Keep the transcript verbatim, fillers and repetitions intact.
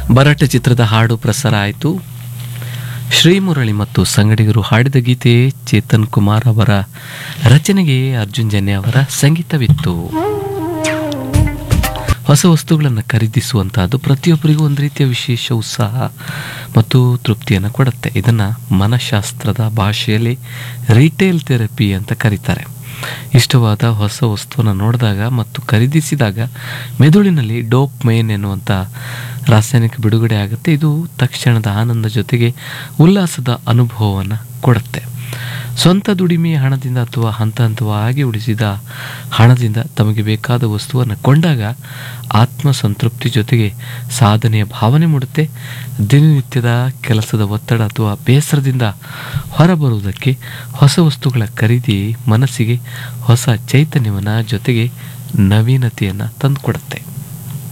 ಭರಾಟೆ ಚಿತ್ರದ ಹಾಡು ಪ್ರಸಾರ ಆಯಿತು. ಶ್ರೀಮುರಳಿ ಮತ್ತು ಸಂಗಡಿಗರು ಹಾಡಿದ ಗೀತೆ ಚೇತನ್ ಕುಮಾರ್ ಅವರ ರಚನೆಗೆ ಅರ್ಜುನ್ ಜನ್ಯ ಅವರ ಸಂಗೀತವಿತ್ತು. ಹೊಸ ವಸ್ತುಗಳನ್ನು ಖರೀದಿಸುವಂತಹದ್ದು ಪ್ರತಿಯೊಬ್ಬರಿಗೂ ಒಂದು ರೀತಿಯ ವಿಶೇಷ ಉತ್ಸಾಹ ಮತ್ತು ತೃಪ್ತಿಯನ್ನು ಕೊಡುತ್ತೆ. ಇದನ್ನು ಮನಃಶಾಸ್ತ್ರದ ಭಾಷೆಯಲ್ಲಿ ರಿಟೇಲ್ ಥೆರಪಿ ಅಂತ ಕರೀತಾರೆ. ಇಷ್ಟವಾದ ಹೊಸ ವಸ್ತುವನ್ನು ನೋಡಿದಾಗ ಮತ್ತು ಖರೀದಿಸಿದಾಗ ಮೆದುಳಿನಲ್ಲಿ ಡೋಪಮೈನ್ ಎನ್ನುವಂಥ ರಾಸಾಯನಿಕ ಬಿಡುಗಡೆ ಆಗುತ್ತೆ. ಇದು ತಕ್ಷಣದ ಆನಂದ ಜೊತೆಗೆ ಉಲ್ಲಾಸದ ಅನುಭವವನ್ನು ಕೊಡುತ್ತೆ. ಸ್ವಂತ ದುಡಿಮೆಯ ಹಣದಿಂದ ಅಥವಾ ಹಂತ ಹಂತವಾಗಿ ಉಳಿಸಿದ ಹಣದಿಂದ ತಮಗೆ ಬೇಕಾದ ವಸ್ತುವನ್ನು ಕೊಂಡಾಗ ಆತ್ಮಸಂತೃಪ್ತಿ ಜೊತೆಗೆ ಸಾಧನೆಯ ಭಾವನೆ ಮೂಡುತ್ತೆ. ದಿನನಿತ್ಯದ ಕೆಲಸದ ಒತ್ತಡ ಅಥವಾ ಬೇಸರದಿಂದ ಹೊರಬರುವುದಕ್ಕೆ ಹೊಸ ವಸ್ತುಗಳ ಖರೀದಿ ಮನಸ್ಸಿಗೆ ಹೊಸ ಚೈತನ್ಯವನ್ನು ಜೊತೆಗೆ ನವೀನತೆಯನ್ನು ತಂದುಕೊಡುತ್ತೆ.